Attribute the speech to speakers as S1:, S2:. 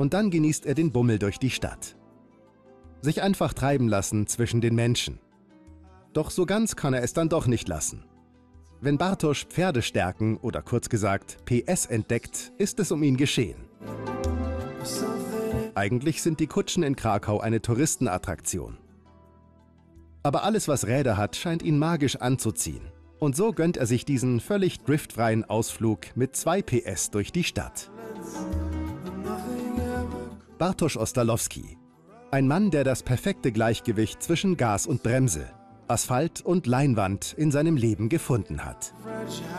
S1: Und dann genießt er den Bummel durch die Stadt. Sich einfach treiben lassen zwischen den Menschen. Doch so ganz kann er es dann doch nicht lassen. Wenn Bartosz Pferdestärken oder kurz gesagt PS entdeckt, ist es um ihn geschehen. Eigentlich sind die Kutschen in Krakau eine Touristenattraktion. Aber alles, was Räder hat, scheint ihn magisch anzuziehen. Und so gönnt er sich diesen völlig driftfreien Ausflug mit 2 PS durch die Stadt. Bartosz Ostalowski. Ein Mann, der das perfekte Gleichgewicht zwischen Gas und Bremse, Asphalt und Leinwand in seinem Leben gefunden hat.